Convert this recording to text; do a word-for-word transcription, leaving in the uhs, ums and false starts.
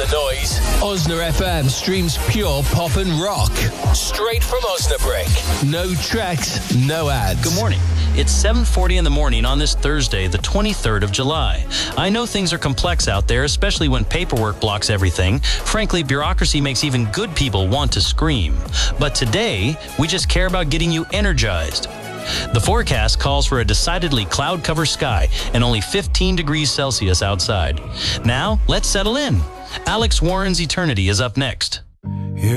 noise. Osna F M streams pure pop and rock. Straight from Osnabrück. No tracks, no ads. Good morning. It's seven forty in the morning on this Thursday, the twenty-third of July. I know things are complex out there, especially when paperwork blocks everything. Frankly, bureaucracy makes even good people want to scream. But today, we just care about getting you energized. The forecast calls for a decidedly cloud-covered sky and only fifteen degrees Celsius outside. Now, let's settle in. Alex Warren's Eternity is up next.